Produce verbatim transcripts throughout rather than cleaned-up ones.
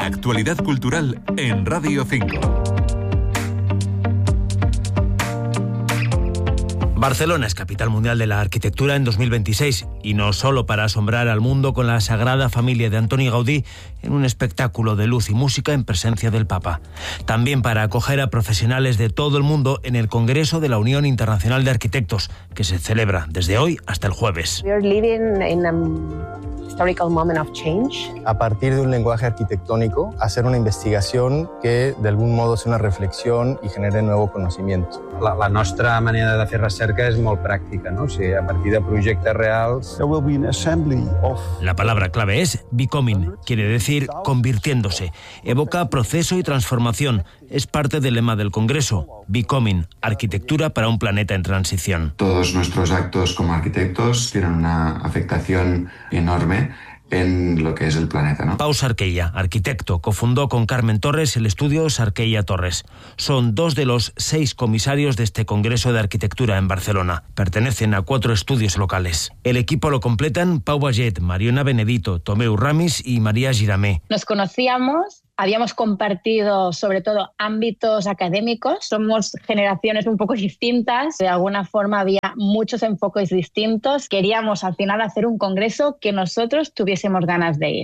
La actualidad cultural en Radio cinco. Barcelona es capital mundial de la arquitectura en dos mil veintiséis, y no solo para asombrar al mundo con la Sagrada Familia de Antoni Gaudí en un espectáculo de luz y música en presencia del Papa. También para acoger a profesionales de todo el mundo en el Congreso de la Unión Internacional de Arquitectos, que se celebra desde hoy hasta el jueves. We are living in a historical moment of change. A partir de un lenguaje arquitectónico, hacer una investigación que de algún modo sea una reflexión i genere nuevo conocimiento. La, la nostra manera de fer recerca és molt pràctica, no? O sigui, a partir de projectes reals. There will be an assembly of... La palabra clave es becoming, quiere decir convirtiéndose. Evoca proceso y transformación. Es parte del lema del Congreso, Becoming, arquitectura para un planeta en transición. Todos nuestros actos como arquitectos tienen una afectación enorme en lo que es el planeta, ¿no? Pau Sarqueia, arquitecto, cofundó con Carmen Torres el estudio Sarqueia Torres. Son dos de los seis comisarios de este Congreso de Arquitectura en Barcelona. Pertenecen a cuatro estudios locales. El equipo lo completan Pau Baget, Mariona Benedito, Tomeu Ramis y María Giramé. Nos conocíamos. Habíamos compartido sobre todo ámbitos académicos, somos generaciones un poco distintas, de alguna forma había muchos enfoques distintos. Queríamos al final hacer un congreso que nosotros tuviésemos ganas de ir.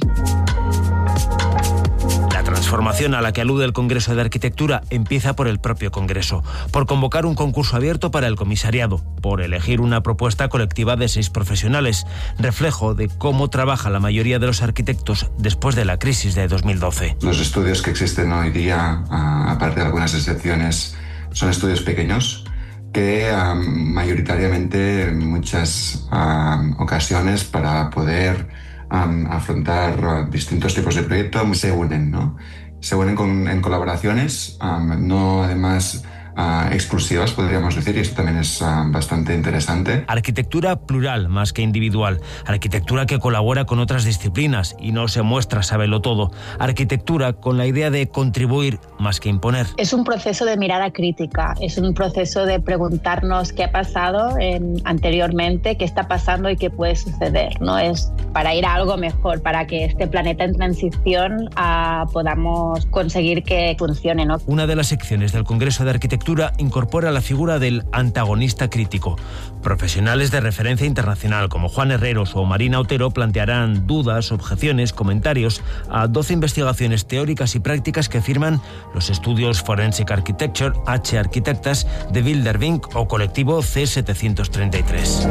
La transformación a la que alude el Congreso de Arquitectura empieza por el propio Congreso, por convocar un concurso abierto para el comisariado, por elegir una propuesta colectiva de seis profesionales, reflejo de cómo trabaja la mayoría de los arquitectos después de la crisis de dos mil doce. Los estudios que existen hoy día, aparte de algunas excepciones, son estudios pequeños que um, mayoritariamente en muchas um, ocasiones para poder um, afrontar uh, distintos tipos de proyectos se unen, ¿no? Se unen con, en colaboraciones, um, no además uh, exclusivas, podríamos decir, y esto también es uh, bastante interesante. Arquitectura plural más que individual, arquitectura que colabora con otras disciplinas y no se muestra saberlo todo, arquitectura con la idea de contribuir más que imponer. Es un proceso de mirada crítica, es un proceso de preguntarnos qué ha pasado en, anteriormente, qué está pasando y qué puede suceder, ¿no? Es para ir a algo mejor, para que este planeta en transición uh, podamos conseguir que funcione, ¿no? Una de las secciones del Congreso de Arquitectura incorpora la figura del antagonista crítico. Profesionales de referencia internacional como Juan Herreros o Marina Otero plantearán dudas, objeciones, comentarios a doce investigaciones teóricas y prácticas que firman los estudios Forensic Architecture, H Arquitectas, de Bildervink o colectivo C setecientos treinta y tres.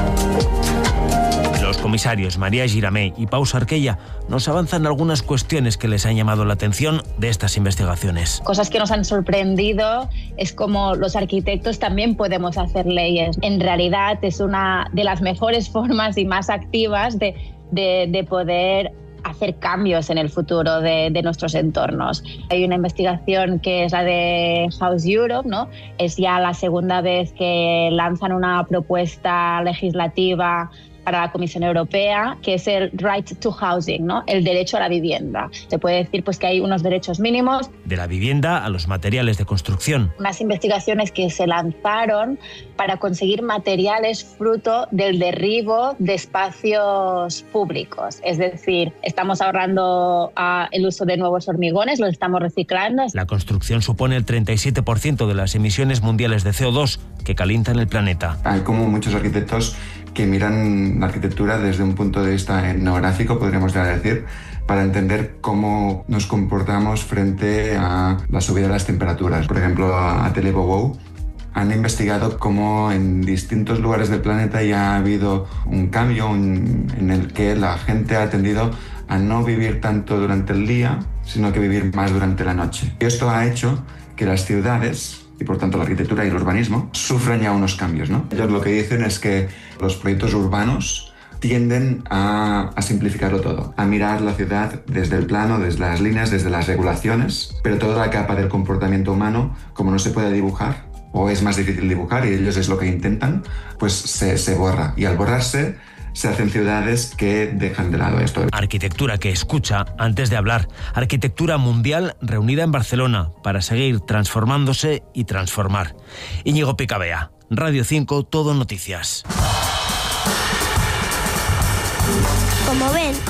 Los comisarios María Giramé y Pau Sarqueia nos avanzan algunas cuestiones que les han llamado la atención de estas investigaciones. Cosas que nos han sorprendido es como los arquitectos también podemos hacer leyes. En realidad es una de las mejores formas y más activas de, de, de poder hacer cambios en el futuro de, de nuestros entornos. Hay una investigación que es la de House Europe, ¿no? Es ya la segunda vez que lanzan una propuesta legislativa para la Comisión Europea, que es el right to housing, ¿no? El derecho a la vivienda. Se puede decir pues que hay unos derechos mínimos. De la vivienda a los materiales de construcción. Unas investigaciones que se lanzaron para conseguir materiales fruto del derribo de espacios públicos. Es decir, estamos ahorrando uh, el uso de nuevos hormigones, los estamos reciclando. La construcción supone el treinta y siete por ciento de las emisiones mundiales de C O dos que calientan el planeta. Hay como muchos arquitectos que miran la arquitectura desde un punto de vista etnográfico, podríamos decir, para entender cómo nos comportamos frente a la subida de las temperaturas. Por ejemplo, Atelier Bouwou han investigado cómo en distintos lugares del planeta ya ha habido un cambio en el que la gente ha tendido a no vivir tanto durante el día, sino que vivir más durante la noche. Y esto ha hecho que las ciudades, y por tanto la arquitectura y el urbanismo, sufren ya unos cambios, ¿no? Ellos lo que dicen es que los proyectos urbanos tienden a, a simplificarlo todo, a mirar la ciudad desde el plano, desde las líneas, desde las regulaciones, pero toda la capa del comportamiento humano, como no se puede dibujar, o es más difícil dibujar, y ellos es lo que intentan, pues se, se borra. Y al borrarse, se hacen ciudades que dejan de lado esto. Arquitectura que escucha antes de hablar. Arquitectura mundial reunida en Barcelona para seguir transformándose y transformar. Íñigo Picabea, Radio cinco, Todo Noticias. Como ven,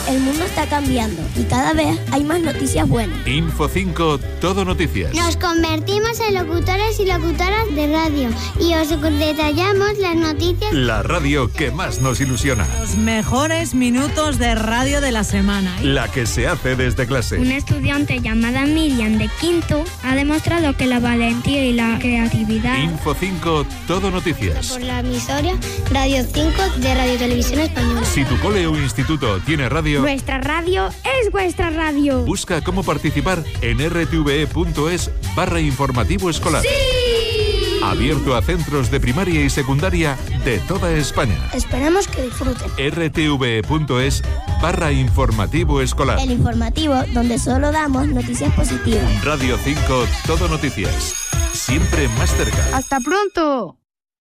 el mundo está cambiando y cada vez hay más noticias buenas. Info cinco, todo noticias. Nos convertimos en locutores y locutoras de radio y os detallamos las noticias. La radio que más nos ilusiona. Los mejores minutos de radio de la semana. ¿eh? La que se hace desde clase. Una estudiante llamada Miriam de quinto ha demostrado que la valentía y la creatividad. Info cinco, todo noticias. Por la emisora Radio cinco de Radio Televisión Española. Si tu cole o instituto tiene radio, Vuestra radio es vuestra radio. busca cómo participar en rtve.es barra informativo escolar. ¡Sí! Abierto a centros de primaria y secundaria de toda España. Esperamos que disfruten. rtve.es barra informativo escolar. El informativo donde solo damos noticias positivas. Radio cinco, todo noticias. Siempre más cerca. ¡Hasta pronto!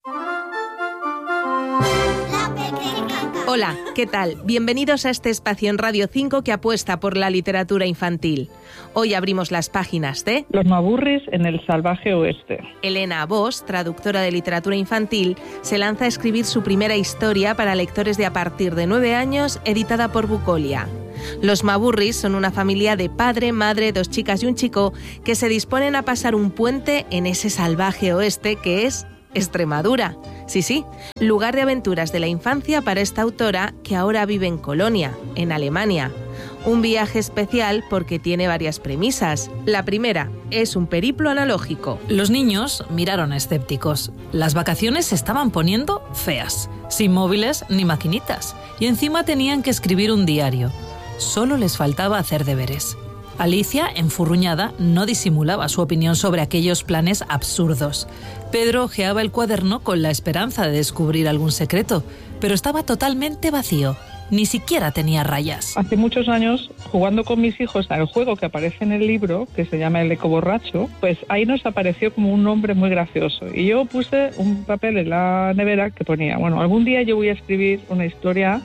Hola, ¿qué tal? Bienvenidos a este espacio en Radio cinco que apuesta por la literatura infantil. Hoy abrimos las páginas de Los Maburris en el salvaje oeste. Elena Abós, traductora de literatura infantil, se lanza a escribir su primera historia para lectores de a partir de nueve años, editada por Bucolia. Los Maburris son una familia de padre, madre, dos chicas y un chico que se disponen a pasar un puente en ese salvaje oeste que es Extremadura. Sí, sí, lugar de aventuras de la infancia para esta autora que ahora vive en Colonia, en Alemania. Un viaje especial porque tiene varias premisas. La primera es un periplo analógico. Los niños miraron escépticos. Las vacaciones se estaban poniendo feas, sin móviles ni maquinitas, y encima tenían que escribir un diario. Solo les faltaba hacer deberes. Alicia, enfurruñada, no disimulaba su opinión sobre aquellos planes absurdos. Pedro hojeaba el cuaderno con la esperanza de descubrir algún secreto, pero estaba totalmente vacío. Ni siquiera tenía rayas. Hace muchos años, jugando con mis hijos al juego que aparece en el libro, que se llama El Eco Borracho, pues ahí nos apareció como un nombre muy gracioso. Y yo puse un papel en la nevera que ponía, bueno, algún día yo voy a escribir una historia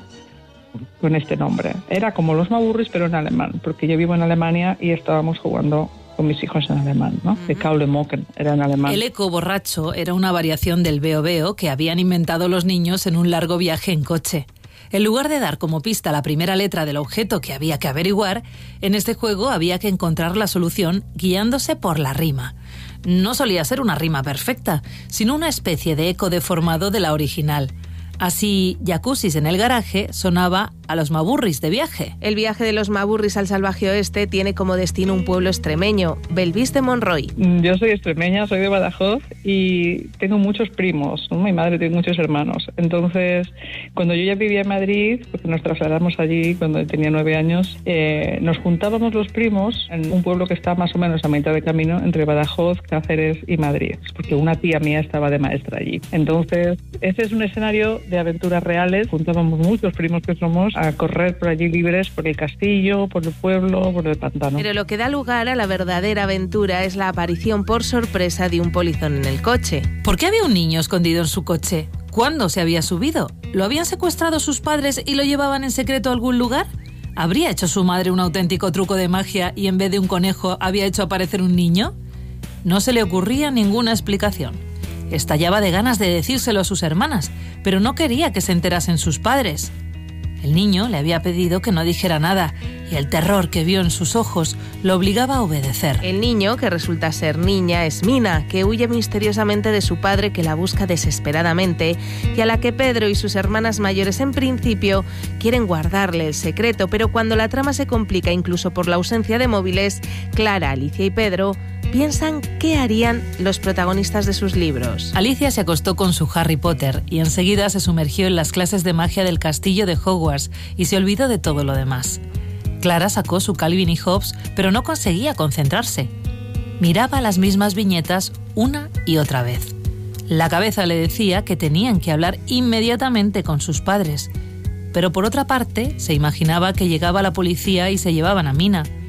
con este nombre. Era como Los Maburris, pero en alemán, porque yo vivo en Alemania y estábamos jugando con mis hijos en alemán, ¿no? Uh-huh. De Kaule Mocken era en alemán. El Eco Borracho era una variación del Veo Veo que habían inventado los niños en un largo viaje en coche. En lugar de dar como pista la primera letra del objeto que había que averiguar, en este juego había que encontrar la solución guiándose por la rima. No solía ser una rima perfecta, sino una especie de eco deformado de la original. Así, Jacuzzis en el garaje sonaba a Los Maburris de viaje. El viaje de los Maburris al salvaje oeste tiene como destino un pueblo extremeño, Belvís de Monroy. Yo soy extremeña, soy de Badajoz y tengo muchos primos, ¿no? Mi madre tiene muchos hermanos. Entonces, cuando yo ya vivía en Madrid, porque nos trasladamos allí cuando tenía nueve años, eh, nos juntábamos los primos en un pueblo que está más o menos a mitad de camino entre Badajoz, Cáceres y Madrid, porque una tía mía estaba de maestra allí. Entonces, ese es un escenario de aventuras reales. Juntábamos muchos primos que somos a correr por allí libres, por el castillo, por el pueblo, por el pantano. Pero lo que da lugar a la verdadera aventura es la aparición por sorpresa de un polizón en el coche. ¿Por qué había un niño escondido en su coche? ¿Cuándo se había subido? ¿Lo habían secuestrado sus padres y lo llevaban en secreto a algún lugar? ¿Habría hecho su madre un auténtico truco de magia y en vez de un conejo había hecho aparecer un niño? No se le ocurría ninguna explicación. Estallaba de ganas de decírselo a sus hermanas, pero no quería que se enterasen sus padres. El niño le había pedido que no dijera nada y el terror que vio en sus ojos lo obligaba a obedecer. El niño, que resulta ser niña, es Mina, que huye misteriosamente de su padre que la busca desesperadamente y a la que Pedro y sus hermanas mayores en principio quieren guardarle el secreto, pero cuando la trama se complica incluso por la ausencia de móviles, Clara, Alicia y Pedro piensan qué harían los protagonistas de sus libros. Alicia se acostó con su Harry Potter y enseguida se sumergió en las clases de magia del castillo de Hogwarts y se olvidó de todo lo demás. Clara sacó su Calvin y Hobbes, pero no conseguía concentrarse. Miraba las mismas viñetas una y otra vez. La cabeza le decía que tenían que hablar inmediatamente con sus padres, pero por otra parte se imaginaba que llegaba la policía y se llevaban a Mina.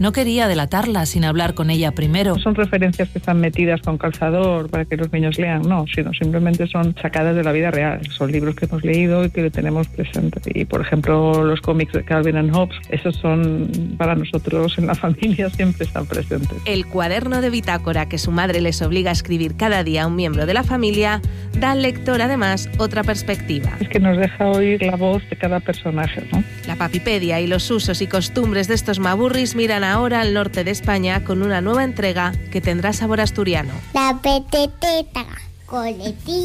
No quería delatarla sin hablar con ella primero. No son referencias que están metidas con calzador para que los niños lean, no, sino simplemente son sacadas de la vida real. Son libros que hemos leído y que tenemos presentes. Y, por ejemplo, los cómics de Calvin and Hobbes, esos son, para nosotros en la familia, siempre están presentes. El cuaderno de bitácora que su madre les obliga a escribir cada día a un miembro de la familia da al lector, además, otra perspectiva. Es que nos deja oír la voz de cada personaje, ¿no? La Papipedia y los usos y costumbres de estos mavurris miran ahora al norte de España con una nueva entrega que tendrá sabor asturiano. La peteteta, coletilla.